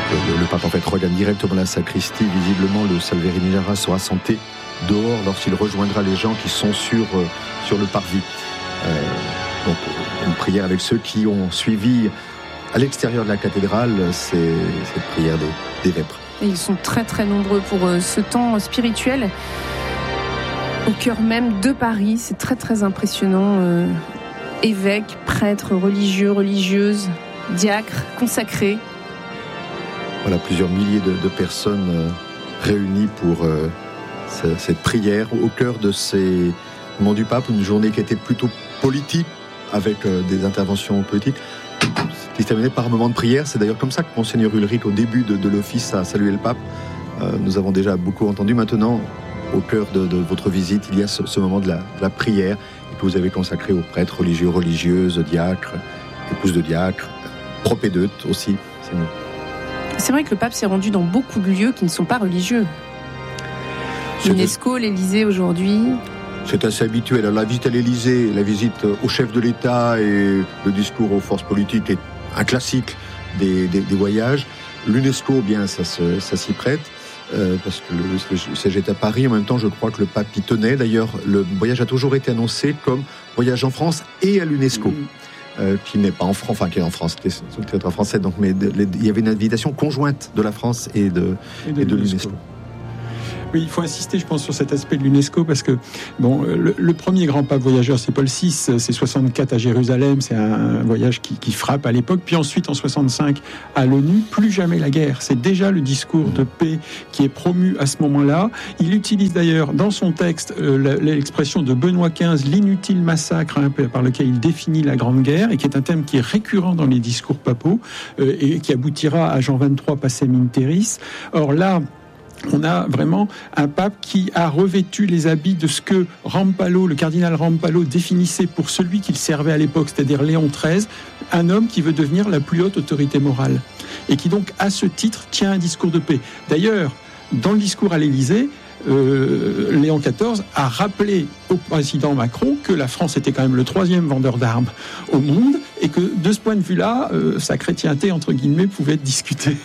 le pape en fait regagne directement la sacristie. Visiblement, le Salverinera sera santé dehors lorsqu'il rejoindra les gens qui sont sur le parvis. Donc une prière avec ceux qui ont suivi à l'extérieur de la cathédrale cette prière des vêpres. Et ils sont très très nombreux pour ce temps spirituel au cœur même de Paris. C'est très très impressionnant. Évêques, prêtres, religieux, religieuses, diacres, consacrés. Voilà, plusieurs milliers de personnes réunies pour cette prière au cœur de ces moments du pape, une journée qui était plutôt politique, avec des interventions politiques, qui se terminait par un moment de prière. C'est d'ailleurs comme ça que Monseigneur Ulrich, au début de l'office, a salué le pape. Nous avons déjà beaucoup entendu. Maintenant, au cœur de votre visite, il y a ce moment de la prière que vous avez consacré aux prêtres, religieux, religieuses, diacres, épouses de diacres, propédeutes aussi. C'est vrai que le pape s'est rendu dans beaucoup de lieux qui ne sont pas religieux. L'UNESCO, l'Élysée aujourd'hui. C'est assez habituel. La visite à l'Élysée, la visite au chef de l'État et le discours aux forces politiques est un classique des voyages. L'UNESCO, bien, ça s'y prête. Parce que le siège est à Paris. En même temps, je crois que le pape y tenait. D'ailleurs, le voyage a toujours été annoncé comme voyage en France et à l'UNESCO. Qui n'est pas en France, enfin qui est en France, c'était sur le territoire français, donc, mais il y avait une invitation conjointe de la France et de l'UNESCO. Oui, il faut insister, je pense, sur cet aspect de l'UNESCO parce que le premier grand pape voyageur, c'est Paul VI, c'est 64 à Jérusalem, c'est un voyage qui frappe à l'époque. Puis ensuite, en 65, à l'ONU, plus jamais la guerre. C'est déjà le discours de paix qui est promu à ce moment-là. Il utilise d'ailleurs dans son texte l'expression de Benoît XV, l'inutile massacre par lequel il définit la Grande Guerre et qui est un thème qui est récurrent dans les discours papaux et qui aboutira à Jean XXIII, Pacem in Terris. Or là, on a vraiment un pape qui a revêtu les habits de ce que Rampalo, le cardinal Rampalo, définissait pour celui qu'il servait à l'époque, c'est-à-dire Léon XIII, un homme qui veut devenir la plus haute autorité morale. Et qui donc, à ce titre, tient un discours de paix. D'ailleurs, dans le discours à l'Élysée, Léon XIV a rappelé au président Macron que la France était quand même le 3e vendeur d'armes au monde et que, de ce point de vue-là, sa chrétienté, entre guillemets, pouvait être discutée.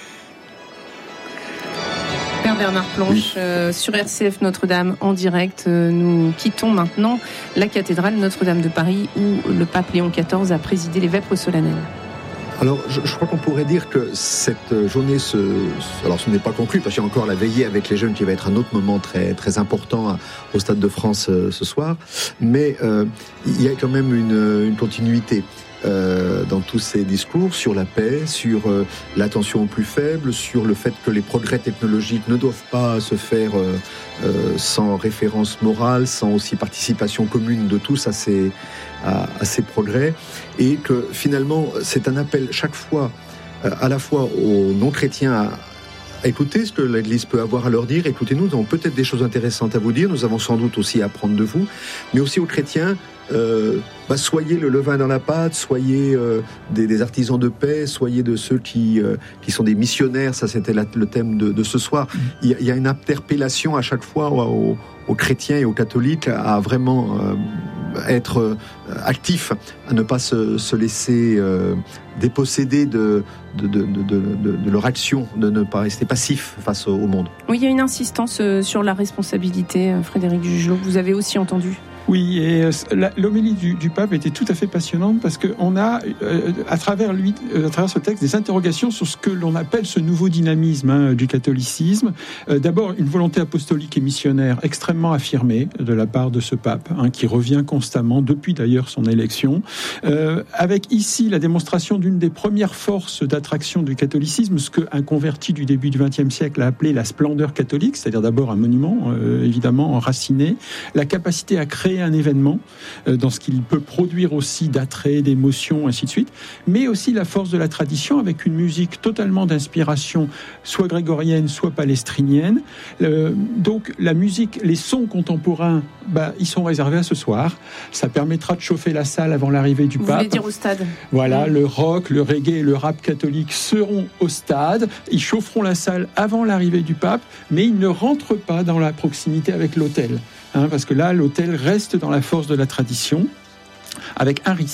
Père Bernard Planche, sur RCF Notre-Dame en direct. Nous quittons maintenant la cathédrale Notre-Dame de Paris où le pape Léon XIV a présidé les vêpres solennelles. Alors, je crois qu'on pourrait dire que cette journée, alors ce n'est pas conclu, parce qu'il y a encore la veillée avec les jeunes qui va être un autre moment très, très important au Stade de France ce soir, mais il y a quand même une continuité. Dans tous ces discours sur la paix, sur l'attention aux plus faibles, sur le fait que les progrès technologiques ne doivent pas se faire sans référence morale, sans aussi participation commune de tous à ces progrès, et que finalement c'est un appel chaque fois à la fois aux non-chrétiens à écouter ce que l'Église peut avoir à leur dire. Écoutez-nous, nous avons peut-être des choses intéressantes à vous dire, nous avons sans doute aussi à apprendre de vous, mais aussi aux chrétiens, soyez le levain dans la pâte, soyez des artisans de paix, soyez de ceux qui sont des missionnaires. Ça, c'était le thème de ce soir. Il y a une interpellation à chaque fois aux chrétiens et aux catholiques à vraiment être actifs, à ne pas se laisser déposséder de leur action, de ne pas rester passif face au monde. Oui, il y a une insistance sur la responsabilité, Frédéric Jugelot, vous avez aussi entendu. Oui, et l'homélie du pape était tout à fait passionnante parce qu'on a, à travers ce texte, des interrogations sur ce que l'on appelle ce nouveau dynamisme du catholicisme. D'abord, une volonté apostolique et missionnaire extrêmement affirmée de la part de ce pape, qui revient constamment, depuis d'ailleurs son élection, avec ici la démonstration d'une des premières forces d'attraction du catholicisme, ce qu'un converti du début du XXe siècle a appelé la splendeur catholique, c'est-à-dire d'abord un monument, évidemment enraciné, la capacité à créer un événement dans ce qu'il peut produire aussi d'attrait, d'émotion, ainsi de suite, mais aussi la force de la tradition avec une musique totalement d'inspiration, soit grégorienne, soit palestrinienne. Donc la musique, les sons contemporains, ils sont réservés à ce soir. Ça permettra de chauffer la salle avant l'arrivée du pape. Vous voulez dire au stade ? Voilà, le rock, le reggae et le rap catholique seront au stade. Ils chaufferont la salle avant l'arrivée du pape, mais ils ne rentrent pas dans la proximité avec l'autel. Parce que là, l'autel reste dans la force de la tradition, avec un risque.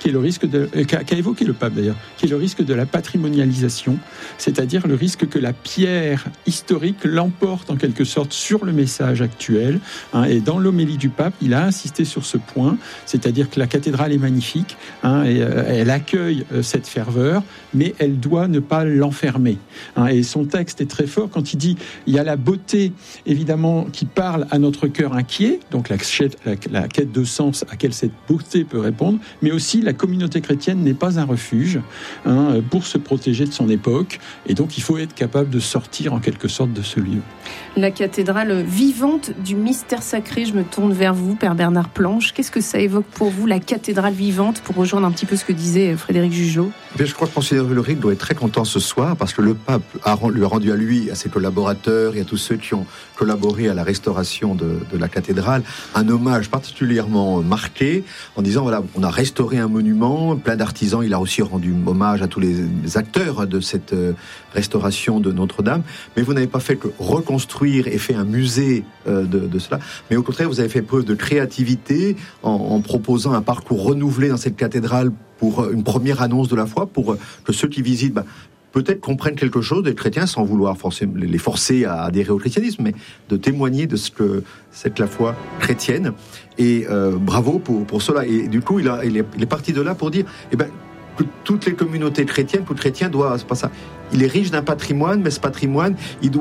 qui est le risque qu'a évoqué le pape d'ailleurs, qui est le risque de la patrimonialisation, c'est-à-dire le risque que la pierre historique l'emporte en quelque sorte sur le message actuel. Et dans l'homélie du pape, il a insisté sur ce point, c'est-à-dire que la cathédrale est magnifique, et elle accueille cette ferveur, mais elle doit ne pas l'enfermer. Et son texte est très fort quand il dit il y a la beauté évidemment qui parle à notre cœur inquiet, donc la quête de sens à laquelle cette beauté peut répondre, mais aussi la communauté chrétienne n'est pas un refuge pour se protéger de son époque, et donc il faut être capable de sortir en quelque sorte de ce lieu. La cathédrale vivante du mystère sacré, je me tourne vers vous, Père Bernard Planche. Qu'est-ce que ça évoque pour vous, la cathédrale vivante, pour rejoindre un petit peu ce que disait Frédéric Jugelot? Je crois que Monseigneur Ulrich doit être très content ce soir, parce que le pape lui a rendu à lui, à ses collaborateurs et à tous ceux qui ont collaboré à la restauration de la cathédrale, un hommage particulièrement marqué, en disant voilà, on a restauré un monument, plein d'artisans, il a aussi rendu hommage à tous les acteurs de cette restauration de Notre-Dame, mais vous n'avez pas fait que reconstruire et fait un musée de cela, mais au contraire vous avez fait preuve de créativité en proposant un parcours renouvelé dans cette cathédrale pour une première annonce de la foi, pour que ceux qui visitent peut-être comprennent quelque chose des chrétiens sans vouloir les forcer à adhérer au christianisme, mais de témoigner de ce que c'est que la foi chrétienne. Et bravo pour cela. Et du coup, il est parti de là pour dire que toutes les communautés chrétiennes, tout chrétien doit, c'est pas ça. Il est riche d'un patrimoine, mais ce patrimoine,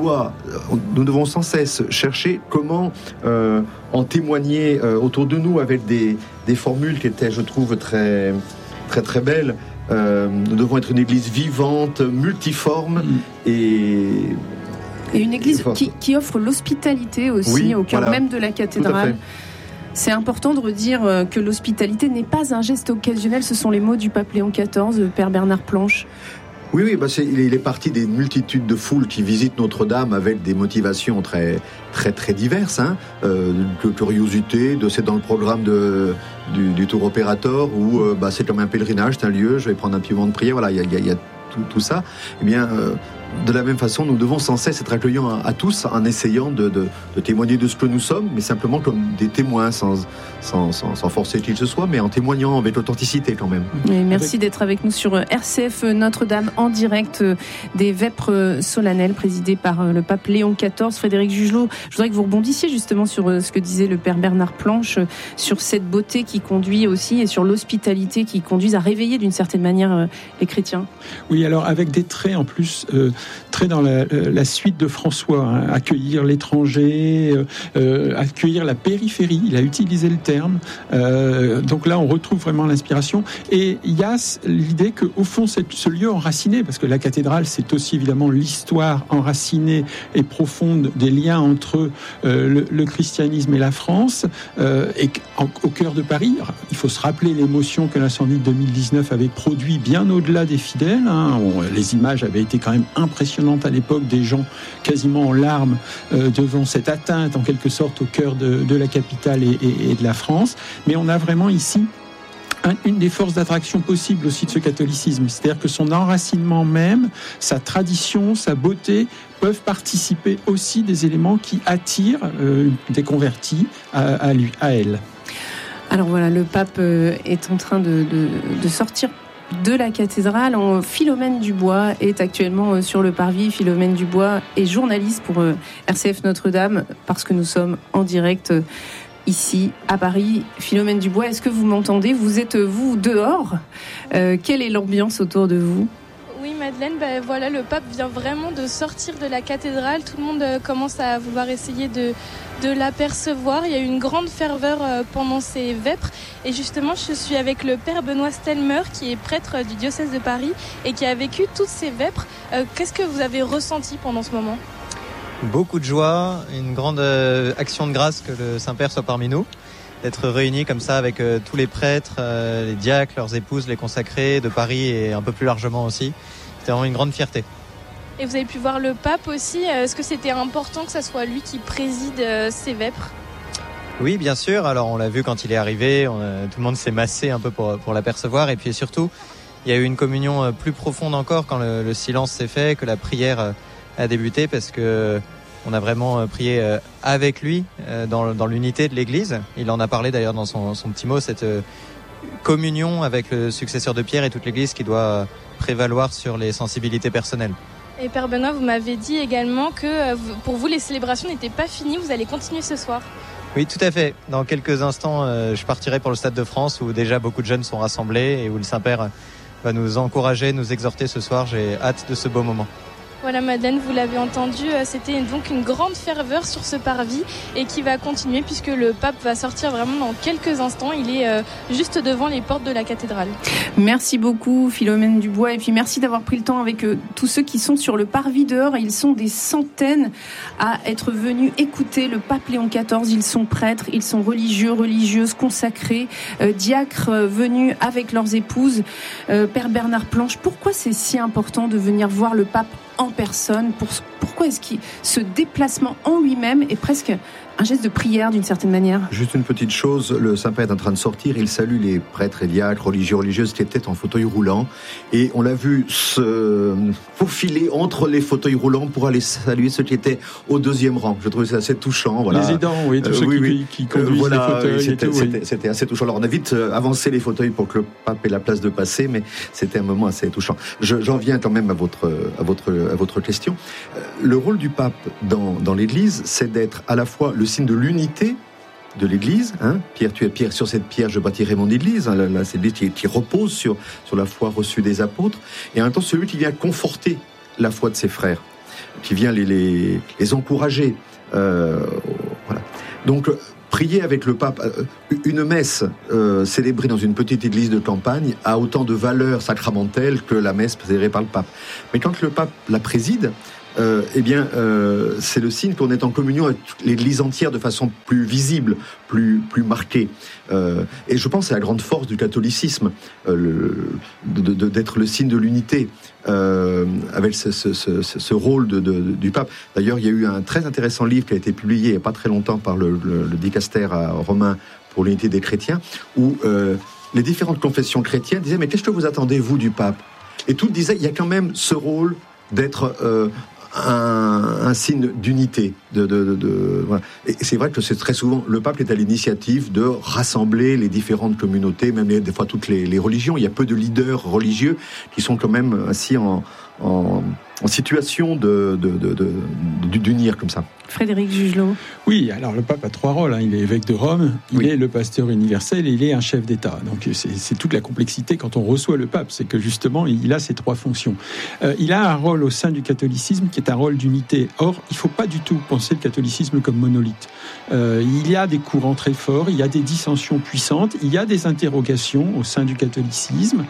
nous devons sans cesse chercher comment en témoigner autour de nous avec des formules qui étaient, je trouve, très très très belles. Nous devons être une église vivante, multiforme et une église qui offre l'hospitalité aussi au cœur même de la cathédrale. C'est important de redire que l'hospitalité n'est pas un geste occasionnel, ce sont les mots du pape Léon XIV, Père Bernard Planche. Oui, il est parti des multitudes de foules qui visitent Notre-Dame avec des motivations très, très, très diverses, de curiosité, c'est dans le programme du tour opérateur où c'est comme un pèlerinage, c'est un lieu, je vais prendre un petit moment de prière, voilà, il y a tout ça. Eh bien, de la même façon, nous devons sans cesse être accueillants à tous en essayant de témoigner de ce que nous sommes, mais simplement comme des témoins, sans forcer qui que ce soit, mais en témoignant avec authenticité quand même. Et merci d'être avec nous sur RCF Notre-Dame en direct des vêpres solennelles présidées par le pape Léon XIV. Frédéric Jugelot, je voudrais que vous rebondissiez justement sur ce que disait le Père Bernard Planche, sur cette beauté qui conduit aussi et sur l'hospitalité qui conduit à réveiller d'une certaine manière les chrétiens. Oui, alors avec des traits en plus très dans la suite de François, accueillir l'étranger, accueillir la périphérie, il a utilisé le terme, donc là on retrouve vraiment l'inspiration, et il y a l'idée qu'au fond ce lieu enraciné, parce que la cathédrale c'est aussi évidemment l'histoire enracinée et profonde des liens entre le christianisme et la France, et au cœur de Paris, il faut se rappeler l'émotion que l'incendie de 2019 avait produit bien au-delà des fidèles, les images avaient été quand même impressionnante à l'époque, des gens quasiment en larmes devant cette atteinte en quelque sorte au cœur de la capitale et de la France. Mais on a vraiment ici une des forces d'attraction possibles aussi de ce catholicisme, c'est-à-dire que son enracinement même, sa tradition, sa beauté peuvent participer aussi des éléments qui attirent des convertis à elle. Alors voilà, le pape est en train de sortir de la cathédrale. Philomène Dubois est actuellement sur le parvis. Philomène Dubois est journaliste pour RCF Notre-Dame, parce que nous sommes en direct ici à Paris. Philomène Dubois, est-ce que vous m'entendez? Vous êtes, vous, dehors. Quelle est l'ambiance autour de vous? Oui, Madeleine, voilà, le pape vient vraiment de sortir de la cathédrale. Tout le monde commence à vouloir essayer de l'apercevoir. Il y a eu une grande ferveur pendant ces vêpres. Et justement, je suis avec le père Benoît Stelmer, qui est prêtre du diocèse de Paris et qui a vécu toutes ces vêpres. Qu'est-ce que vous avez ressenti pendant ce moment? Beaucoup de joie, une grande action de grâce que le Saint-Père soit parmi nous. D'être réunis comme ça avec tous les prêtres, les diacres, leurs épouses, les consacrés de Paris et un peu plus largement aussi. C'était vraiment une grande fierté. Et vous avez pu voir le pape aussi. Est-ce que c'était important que ça soit lui qui préside ces vêpres? Oui, bien sûr. Alors on l'a vu quand il est arrivé, tout le monde s'est massé un peu pour l'apercevoir. Et puis surtout, il y a eu une communion plus profonde encore quand le silence s'est fait, que la prière a débuté, parce que on a vraiment prié avec lui dans l'unité de l'Église. Il en a parlé d'ailleurs dans son petit mot, cette communion avec le successeur de Pierre et toute l'Église qui doit prévaloir sur les sensibilités personnelles. Et Père Benoît, vous m'avez dit également que pour vous, les célébrations n'étaient pas finies, vous allez continuer ce soir. Oui, tout à fait. Dans quelques instants, je partirai pour le Stade de France où déjà beaucoup de jeunes sont rassemblés et où le Saint-Père va nous encourager, nous exhorter ce soir. J'ai hâte de ce beau moment. Voilà Madeleine, vous l'avez entendu, c'était donc une grande ferveur sur ce parvis et qui va continuer puisque le pape va sortir vraiment dans quelques instants. Il est juste devant les portes de la cathédrale. Merci beaucoup Philomène Dubois et puis merci d'avoir pris le temps avec tous ceux qui sont sur le parvis dehors. Ils sont des centaines à être venus écouter le pape Léon XIV. Ils sont prêtres, ils sont religieux, religieuses, consacrés, diacres venus avec leurs épouses. Père Bernard Planche, pourquoi c'est si important de venir voir le pape en personne? Pourquoi est-ce que ce déplacement en lui-même est presque un geste de prière d'une certaine manière? Juste une petite chose, le Saint-Père est en train de sortir, il salue les prêtres et diacres, religieux, religieuses qui étaient en fauteuil roulant et on l'a vu se faufiler entre les fauteuils roulants pour aller saluer ceux qui étaient au deuxième rang. Je trouvais ça assez touchant. Voilà. Les aidants, oui, tous ceux qui conduisent les fauteuils. C'était assez touchant. Alors on a vite avancé les fauteuils pour que le pape ait la place de passer, mais c'était un moment assez touchant. J'en viens quand même à votre question. Le rôle du pape dans l'Église, c'est d'être à la fois le signe de l'unité de l'Église. Pierre, tu es pierre, sur cette pierre je bâtirai mon Église. Là, c'est l'Église qui repose sur la foi reçue des apôtres. Et en même temps, celui qui vient conforter la foi de ses frères, qui vient les encourager. Voilà. Donc, prier avec le pape, une messe célébrée dans une petite église de campagne a autant de valeur sacramentelle que la messe célébrée par le pape. Mais quand le pape la préside, c'est le signe qu'on est en communion avec l'Église entière de façon plus visible, plus marquée. Et je pense que c'est la grande force du catholicisme, d'être le signe de l'unité, avec ce rôle du pape. D'ailleurs, il y a eu un très intéressant livre qui a été publié il n'y a pas très longtemps par le dicaster romain pour l'unité des chrétiens, où les différentes confessions chrétiennes disaient « Mais qu'est-ce que vous attendez, vous, du pape ?» Et toutes disaient « Il y a quand même ce rôle d'être un signe d'unité. Voilà. Et c'est vrai que c'est très souvent, le pape est à l'initiative de rassembler les différentes communautés, même des fois toutes les religions. Il y a peu de leaders religieux qui sont quand même assis en situation d'unir comme ça. Frédéric Jugelot. Oui, alors le pape a 3 rôles. Il est évêque de Rome, il est le pasteur universel et il est un chef d'État. Donc c'est toute la complexité quand on reçoit le pape, c'est que justement il a ces 3 fonctions. Il a un rôle au sein du catholicisme qui est un rôle d'unité. Or, il ne faut pas du tout penser le catholicisme comme monolithe. Il y a des courants très forts, il y a des dissensions puissantes, il y a des interrogations au sein du catholicisme.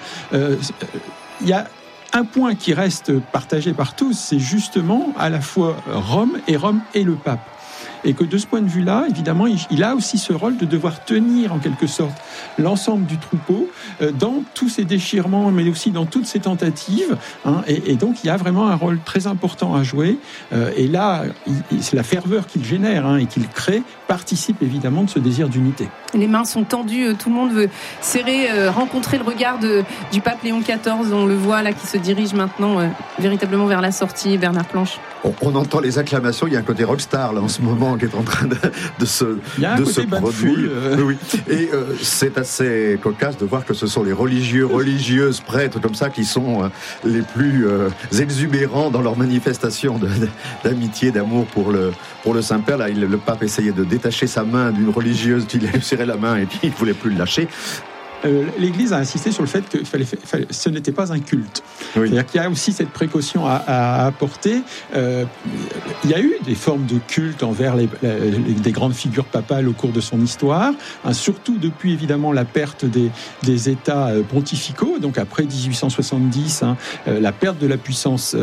Il y a un point qui reste partagé par tous, c'est justement à la fois Rome et le pape. Et que de ce point de vue-là, évidemment, il a aussi ce rôle de devoir tenir en quelque sorte l'ensemble du troupeau dans tous ces déchirements, mais aussi dans toutes ces tentatives. Et donc, il y a vraiment un rôle très important à jouer. Et là, c'est la ferveur qu'il génère et qu'il crée participe évidemment de ce désir d'unité. Les mains sont tendues, tout le monde veut serrer, rencontrer le regard du pape Léon XIV. On le voit là qui se dirige maintenant véritablement vers la sortie. Bernard Planche. On entend les acclamations, il y a un côté rockstar là en ce moment qui est en train de se produire. Oui. Et c'est assez cocasse de voir que ce sont les religieux, religieuses, prêtres comme ça qui sont les plus exubérants dans leur manifestation d'amitié, d'amour pour le Saint-Père. Là, le pape essayait de détacher sa main d'une religieuse qui lui serrait la main et puis il ne voulait plus le lâcher. L'Église a insisté sur le fait que ce n'était pas un culte. Oui. C'est-à-dire qu'il y a aussi cette précaution à apporter. Il y a eu des formes de culte envers des grandes figures papales au cours de son histoire, surtout depuis évidemment la perte des États pontificaux, donc après 1870, la perte de la puissance,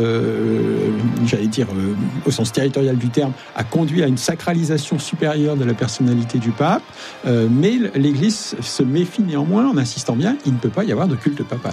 au sens territorial du terme, a conduit à une sacralisation supérieure de la personnalité du pape, mais l'Église se méfie néanmoins en insistant bien, il ne peut pas y avoir de culte papal.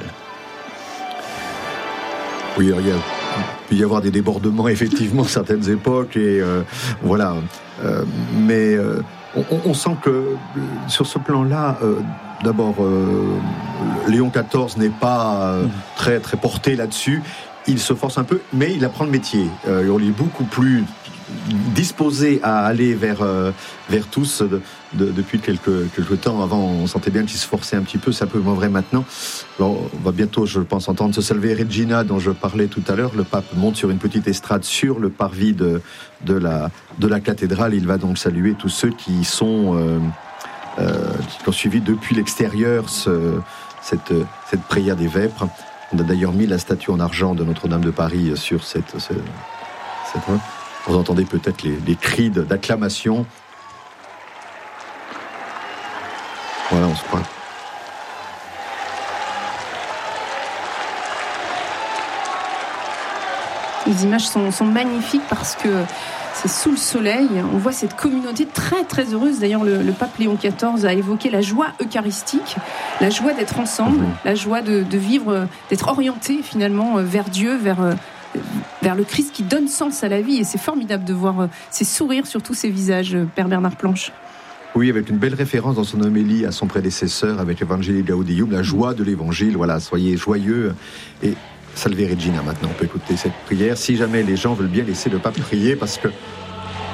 Oui, il peut y avoir des débordements, effectivement, certaines époques, et voilà. Mais on sent que, sur ce plan-là, d'abord, Léon XIV n'est pas très, très porté là-dessus. Il se force un peu, mais il apprend le métier. On est beaucoup plus disposé à aller vers tous depuis quelques temps. Avant, on sentait bien qu'il se forçait un petit peu, c'est un peu moins vrai maintenant. Alors, on va bientôt, je pense, entendre ce Salve Regina dont je parlais tout à l'heure. Le pape monte sur une petite estrade sur le parvis de la cathédrale. Il va donc saluer tous ceux qui ont suivi depuis l'extérieur cette prière des vêpres. On a d'ailleurs mis la statue en argent de Notre-Dame de Paris sur cette vous entendez peut-être les cris d'acclamation. Voilà, on se croit. Les images sont magnifiques parce que c'est sous le soleil. On voit cette communauté très très heureuse. D'ailleurs, le pape Léon XIV a évoqué la joie eucharistique, la joie d'être ensemble, la joie de vivre, d'être orienté finalement vers Dieu, vers le Christ qui donne sens à la vie. Et c'est formidable de voir ces sourires sur tous ces visages, Père Bernard Planche. Oui, avec une belle référence dans son homélie à son prédécesseur, avec Evangelii Gaudium, la joie de l'évangile. Voilà, soyez joyeux. Et Salve Regina, maintenant, on peut écouter cette prière. Si jamais les gens veulent bien laisser le pape prier, parce que